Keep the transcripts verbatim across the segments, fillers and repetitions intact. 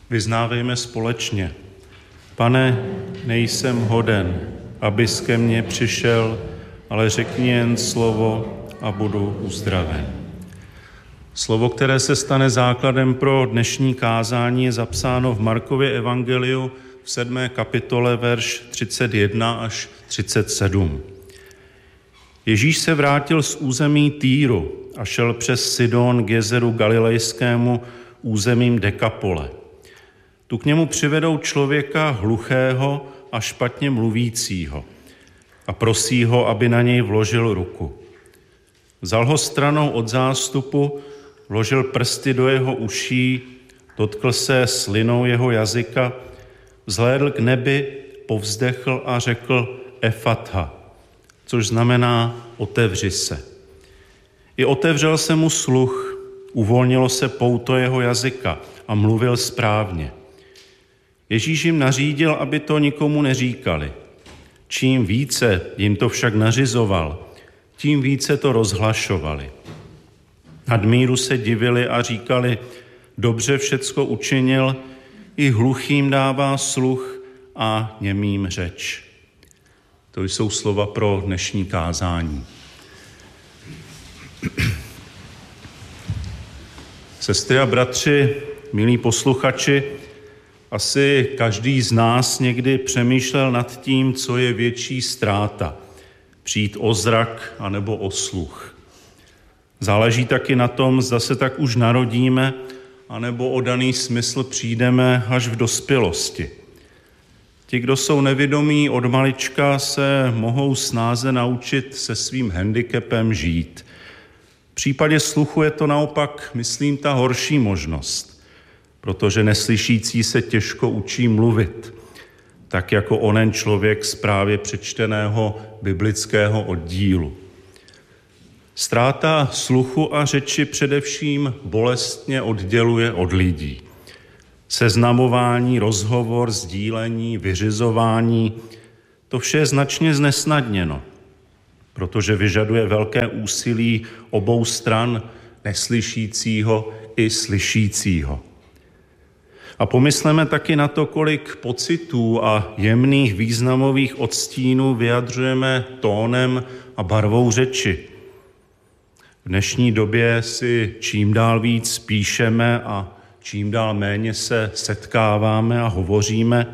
Vyznávejme společně. Pane, nejsem hoden, abys ke mně přišel, ale řekni jen slovo a budu uzdraven. Slovo, které se stane základem pro dnešní kázání, je zapsáno v Markově evangeliu v sedmé kapitole, verš třicet jedna až třicet sedm. Ježíš se vrátil z území Týru a šel přes Sidon k jezeru Galilejskému územím Dekapole. Tu k němu přivedou člověka hluchého a špatně mluvícího a prosí ho, aby na něj vložil ruku. Vzal ho stranou od zástupu, vložil prsty do jeho uší, dotkl se slinou jeho jazyka, vzhlédl k nebi, povzdechl a řekl Efatha, což znamená otevři se. I otevřel se mu sluch, uvolnilo se pouto jeho jazyka a mluvil správně. Ježíš jim nařídil, aby to nikomu neříkali. Čím více jim to však nařizoval, tím více to rozhlašovali. Nadmíru se divili a říkali, dobře všecko učinil, i hluchým dává sluch a němým řeč. To jsou slova pro dnešní kázání. Sestry a bratři, milí posluchači, asi každý z nás někdy přemýšlel nad tím, co je větší ztráta. Přijít o zrak anebo o sluch. Záleží taky na tom, zda se tak už narodíme, anebo o daný smysl přijdeme až v dospělosti. Ti, kdo jsou nevidomí od malička, se mohou snáze naučit se svým handicapem žít. V případě sluchu je to naopak, myslím, ta horší možnost, protože neslyšící se těžko učí mluvit, tak jako onen člověk z právě přečteného biblického oddílu. Ztráta sluchu a řeči především bolestně odděluje od lidí. Seznamování, rozhovor, sdílení, vyřizování, to vše je značně znesnadněno, protože vyžaduje velké úsilí obou stran, neslyšícího i slyšícího. A pomysleme taky na to, kolik pocitů a jemných významových odstínů vyjadřujeme tónem a barvou řeči. V dnešní době si čím dál víc píšeme a čím dál méně se setkáváme a hovoříme,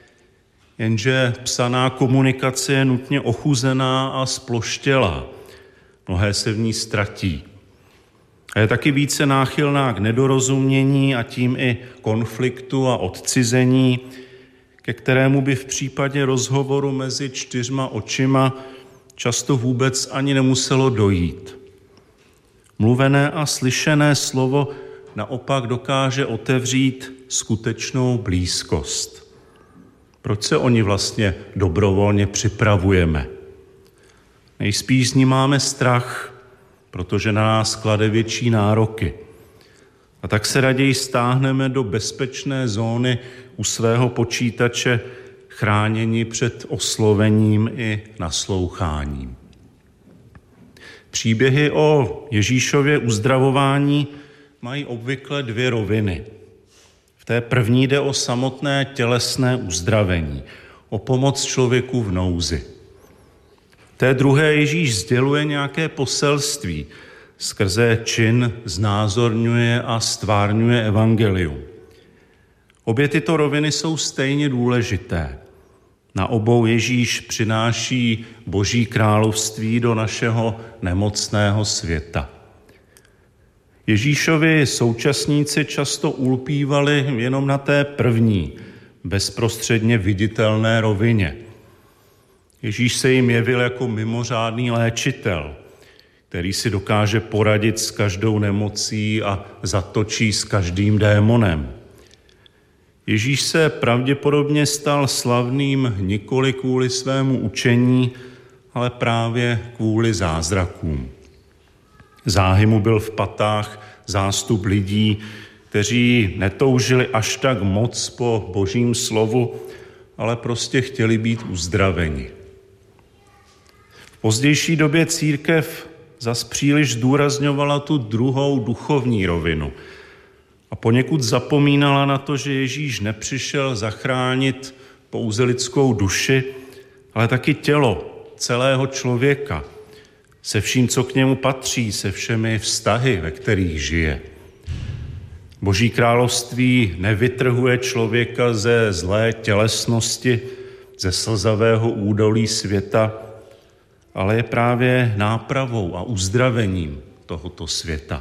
jenže psaná komunikace je nutně ochuzená a sploštělá. Mnohé se v ní ztratí. A je taky více náchylná k nedorozumění a tím i konfliktu a odcizení, ke kterému by v případě rozhovoru mezi čtyřma očima často vůbec ani nemuselo dojít. Mluvené a slyšené slovo naopak dokáže otevřít skutečnou blízkost. Proč se o ní vlastně dobrovolně připravujeme? Nejspíš z ní máme strach, protože na nás klade větší nároky. A tak se raději stáhneme do bezpečné zóny u svého počítače, chráněni před oslovením i nasloucháním. Příběhy o Ježíšově uzdravování mají obvykle dvě roviny. V té první jde o samotné tělesné uzdravení, o pomoc člověku v nouzi. V té druhé Ježíš sděluje nějaké poselství, skrze čin znázorňuje a stvárňuje evangelium. Obě tyto roviny jsou stejně důležité. Na obou Ježíš přináší Boží království do našeho nemocného světa. Ježíšovi současníci často ulpívali jenom na té první, bezprostředně viditelné rovině. Ježíš se jim jevil jako mimořádný léčitel, který si dokáže poradit s každou nemocí a zatočí s každým démonem. Ježíš se pravděpodobně stal slavným nikoli kvůli svému učení, ale právě kvůli zázrakům. Záhy mu byl v patách zástup lidí, kteří netoužili až tak moc po Božím slovu, ale prostě chtěli být uzdraveni. V pozdější době církev zas příliš zdůrazňovala tu druhou duchovní rovinu. A poněkud zapomínala na to, že Ježíš nepřišel zachránit pouze lidskou duši, ale taky tělo celého člověka, se vším, co k němu patří, se všemi vztahy, ve kterých žije. Boží království nevytrhuje člověka ze zlé tělesnosti, ze slzavého údolí světa, ale je právě nápravou a uzdravením tohoto světa.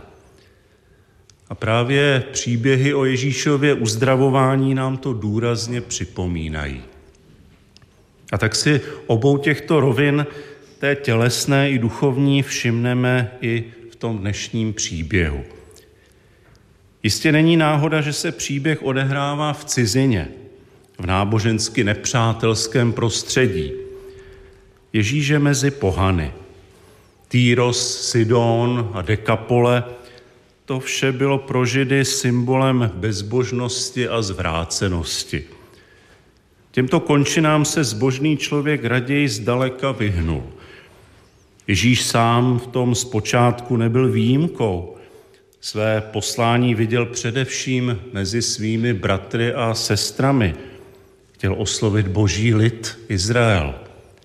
A právě příběhy o Ježíšově uzdravování nám to důrazně připomínají. A tak si obou těchto rovin, té tělesné i duchovní, všimneme i v tom dnešním příběhu. Jistě není náhoda, že se příběh odehrává v cizině, v nábožensky nepřátelském prostředí. Ježíš je mezi pohany. Týros, Sidon a Dekapole, to vše bylo pro Židy symbolem bezbožnosti a zvrácenosti. Těmto končinám se zbožný člověk raději zdaleka vyhnul. Ježíš sám v tom zpočátku nebyl výjimkou. Své poslání viděl především mezi svými bratry a sestrami. Chtěl oslovit boží lid Izrael.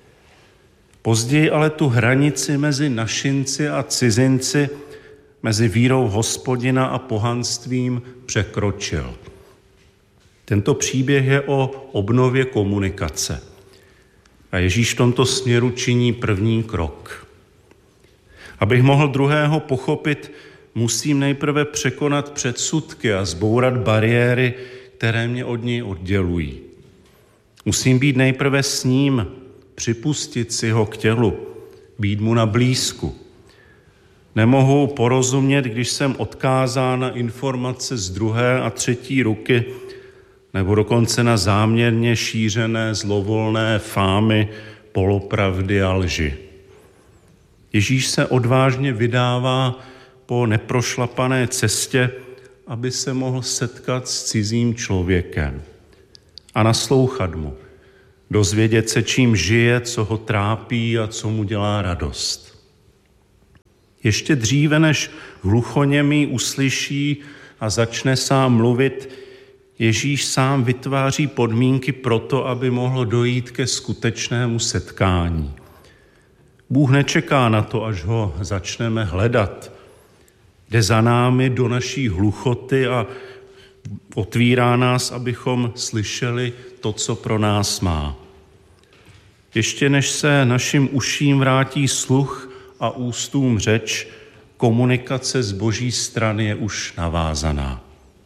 Později ale tu hranici mezi našinci a cizinci, mezi vírou Hospodina a pohanstvím překročil. Tento příběh je o obnově komunikace. A Ježíš v tomto směru činí první krok. Abych mohl druhého pochopit, musím nejprve překonat předsudky a zbourat bariéry, které mě od něj oddělují. Musím být nejprve s ním, připustit si ho k tělu, být mu na blízku. Nemohu porozumět, když jsem odkázán na informace z druhé a třetí ruky, nebo dokonce na záměrně šířené zlovolné fámy, polopravdy a lži. Ježíš se odvážně vydává po neprošlapané cestě, aby se mohl setkat s cizím člověkem a naslouchat mu, dozvědět se, čím žije, co ho trápí a co mu dělá radost. Ještě dříve, než hluchoněmý uslyší a začne sám mluvit, Ježíš sám vytváří podmínky pro to, aby mohlo dojít ke skutečnému setkání. Bůh nečeká na to, až ho začneme hledat. Jde za námi do naší hluchoty a otvírá nás, abychom slyšeli to, co pro nás má. Ještě než se našim uším vrátí sluch a ústům řeč, komunikace z boží strany je už navázaná.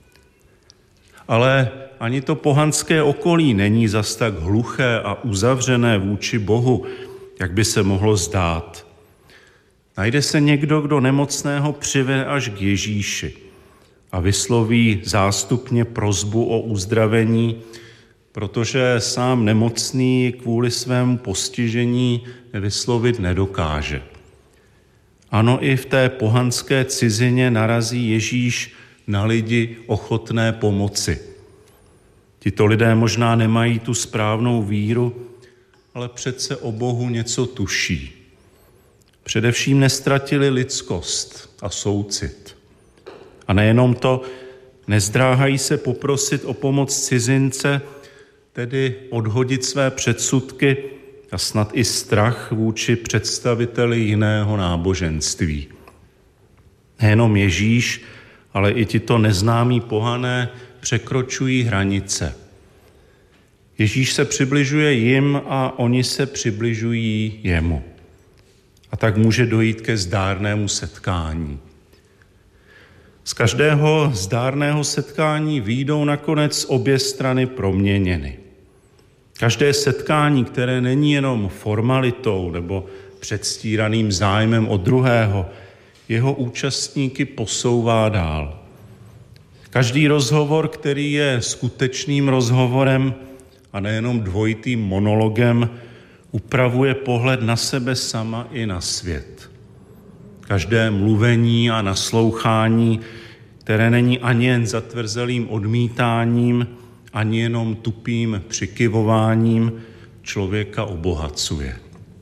Ale ani to pohanské okolí není zas tak hluché a uzavřené vůči Bohu, jak by se mohlo zdát. Najde se někdo, kdo nemocného přivede až k Ježíši a vysloví zástupně prosbu o uzdravení, protože sám nemocný kvůli svému postižení vyslovit nedokáže. Ano, i v té pohanské cizině narazí Ježíš na lidi ochotné pomoci. Tito lidé možná nemají tu správnou víru, ale přece o Bohu něco tuší. Především nestratili lidskost a soucit. A nejenom to, nezdráhají se poprosit o pomoc cizince, tedy odhodit své předsudky a snad i strach vůči představiteli jiného náboženství. Nejenom Ježíš, ale i tito neznámí pohané překročují hranice. Ježíš se přibližuje jim a oni se přibližují jemu. A tak může dojít ke zdárnému setkání. Z každého zdárného setkání vyjdou nakonec obě strany proměněny. Každé setkání, které není jenom formalitou nebo předstíraným zájmem od druhého, jeho účastníky posouvá dál. Každý rozhovor, který je skutečným rozhovorem a nejenom dvojitým monologem, upravuje pohled na sebe sama i na svět. Každé mluvení a naslouchání, které není ani jen zatvrzelým odmítáním, ani jenom tupým přikyvováním, člověka obohacuje.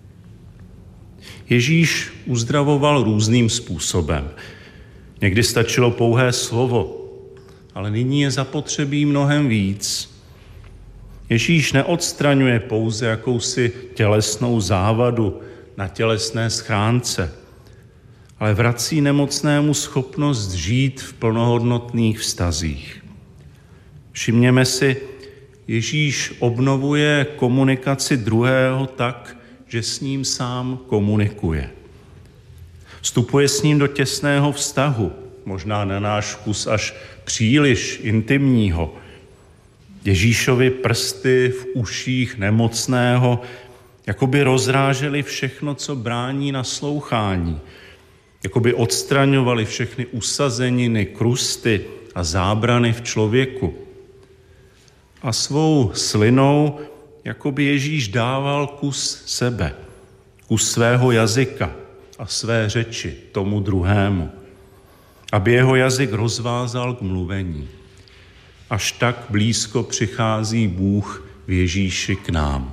Ježíš uzdravoval různým způsobem. Někdy stačilo pouhé slovo, ale nyní je zapotřebí mnohem víc. Ježíš neodstraňuje pouze jakousi tělesnou závadu na tělesné schránce, ale vrací nemocnému schopnost žít v plnohodnotných vztazích. Všimněme si, Ježíš obnovuje komunikaci druhého tak, že s ním sám komunikuje. Vstupuje s ním do těsného vztahu, možná na náš vkus až příliš intimního. Ježíšovi prsty v uších nemocného jakoby rozrážely všechno, co brání naslouchání. Jakoby odstraňovali všechny usazeniny, krusty a zábrany v člověku. A svou slinou jakoby Ježíš dával kus sebe, kus svého jazyka a své řeči tomu druhému, aby jeho jazyk rozvázal k mluvení. Až tak blízko přichází Bůh v Ježíši k nám.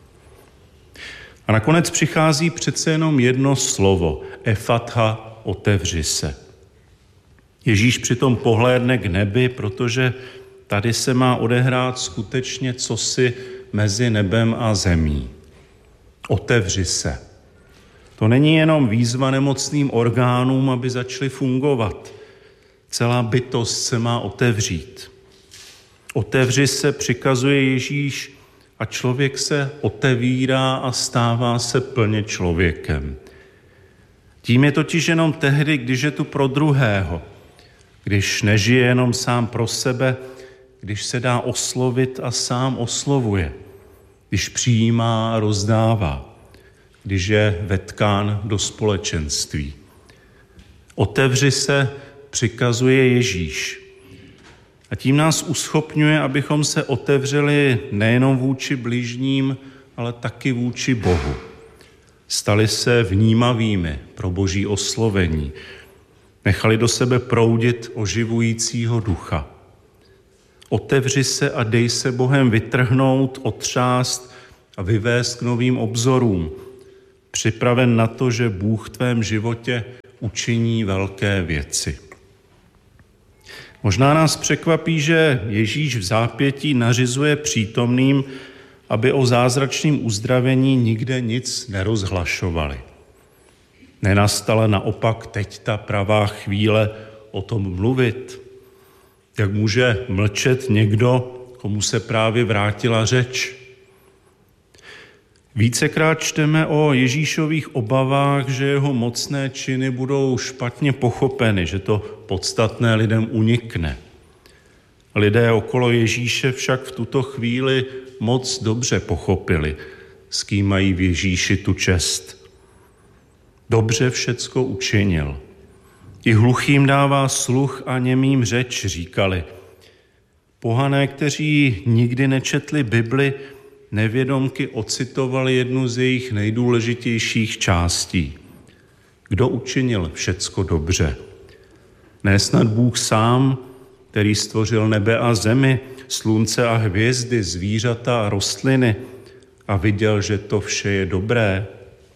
A nakonec přichází přece jenom jedno slovo, efatha, otevři se. Ježíš přitom pohlédne k nebi, protože tady se má odehrát skutečně cosi mezi nebem a zemí. Otevři se. To není jenom výzva nemocným orgánům, aby začaly fungovat. Celá bytost se má otevřít. Otevři se, přikazuje Ježíš, a člověk se otevírá a stává se plně člověkem. Tím je totiž jenom tehdy, když je tu pro druhého, když nežije jenom sám pro sebe, když se dá oslovit a sám oslovuje, když přijímá a rozdává, když je vetkán do společenství. Otevři se, přikazuje Ježíš. A tím nás uschopňuje, abychom se otevřeli nejenom vůči bližním, ale taky vůči Bohu. Stali se vnímavými pro Boží oslovení. Nechali do sebe proudit oživujícího ducha. Otevři se a dej se Bohem vytrhnout, otřást a vyvést k novým obzorům. Připraven na to, že Bůh v tvém životě učiní velké věci. Možná nás překvapí, že Ježíš v zápětí nařizuje přítomným, aby o zázračném uzdravení nikde nic nerozhlašovali. Nenastala naopak teď ta pravá chvíle o tom mluvit? Jak může mlčet někdo, komu se právě vrátila řeč? Vícekrát čteme o Ježíšových obavách, že jeho mocné činy budou špatně pochopeny, že to podstatné lidem unikne. Lidé okolo Ježíše však v tuto chvíli moc dobře pochopili, s kým mají v Ježíši tu čest. Dobře všecko učinil. I hluchým dává sluch a němým řeč, říkali. Pohané, kteří nikdy nečetli Bibli, nevědomky ocitovali jednu z jejich nejdůležitějších částí. Kdo učinil všecko dobře? Ne snad Bůh sám, který stvořil nebe a zemi, slunce a hvězdy, zvířata a rostliny a viděl, že to vše je dobré?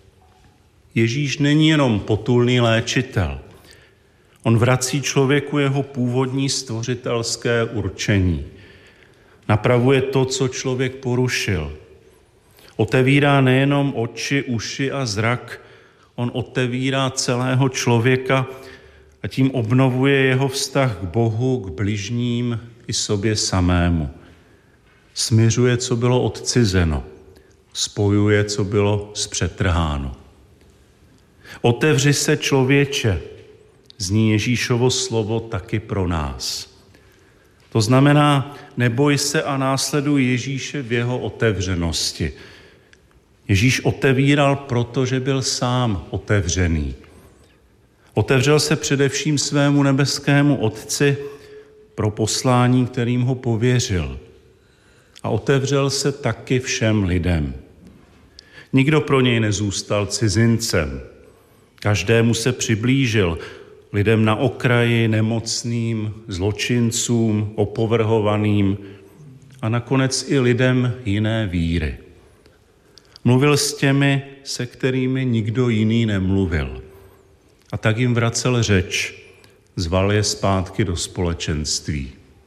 Ježíš není jenom potulný léčitel. On vrací člověku jeho původní stvořitelské určení. Napravuje to, co člověk porušil. Otevírá nejenom oči, uši a zrak, on otevírá celého člověka a tím obnovuje jeho vztah k Bohu, k bližním i sobě samému. Smiřuje, co bylo odcizeno, spojuje, co bylo zpřetrháno. Otevři se, člověče, zní Ježíšovo slovo taky pro nás. To znamená, neboj se a následuj Ježíše v jeho otevřenosti. Ježíš otevíral, protože byl sám otevřený. Otevřel se především svému nebeskému Otci pro poslání, kterým ho pověřil. A otevřel se taky všem lidem. Nikdo pro něj nezůstal cizincem. Každému se přiblížil, lidem na okraji, nemocným, zločincům, opovrhovaným a nakonec i lidem jiné víry. Mluvil s těmi, se kterými nikdo jiný nemluvil. A tak jim vracel řeč, zval je zpátky do společenství.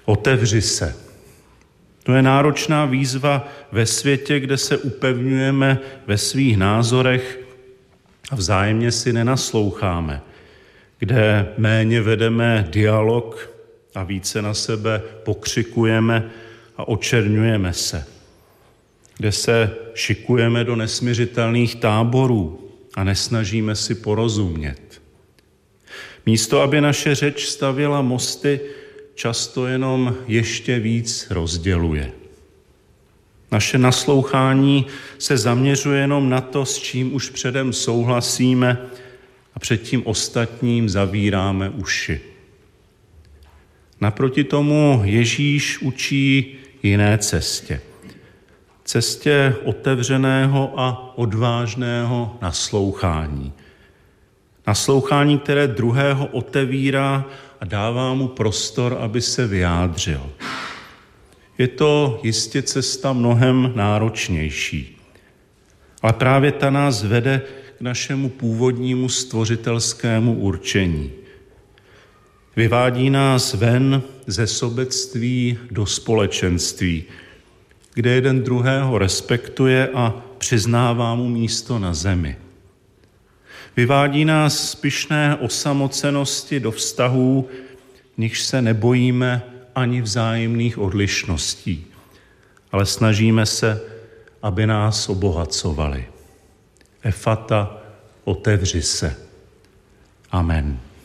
Otevři se. To je náročná výzva ve světě, kde se upevňujeme ve svých názorech a vzájemně si nenasloucháme, kde méně vedeme dialog a více na sebe pokřikujeme a očerňujeme se, kde se šikujeme do nesmiřitelných táborů a nesnažíme si porozumět. Místo, aby naše řeč stavěla mosty, často jenom ještě víc rozděluje. Naše naslouchání se zaměřuje jenom na to, s čím už předem souhlasíme a před tím ostatním zavíráme uši. Naproti tomu Ježíš učí jiné cestě. Cestě otevřeného a odvážného naslouchání. Naslouchání, které druhého otevírá a dává mu prostor, aby se vyjádřil. Je to jistě cesta mnohem náročnější. Ale právě ta nás vede k našemu původnímu stvořitelskému určení. Vyvádí nás ven ze sobectví do společenství, kde jeden druhého respektuje a přiznává mu místo na zemi. Vyvádí nás z pyšné osamocenosti do vztahů, v nichž se nebojíme ani vzájemných odlišností, ale snažíme se, aby nás obohacovali. Efata, otevři se. Amen.